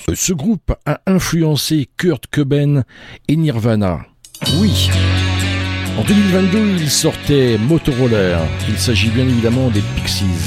Ce groupe a influencé Kurt Cobain et Nirvana. Oui. En 2022, il sortait Motorola. Il s'agit bien évidemment des Pixies.